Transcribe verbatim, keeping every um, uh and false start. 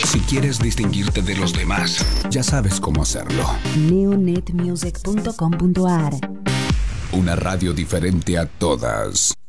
Si quieres distinguirte de los demás, ya sabes cómo hacerlo. neonet music punto com punto a r. Una radio diferente a todas.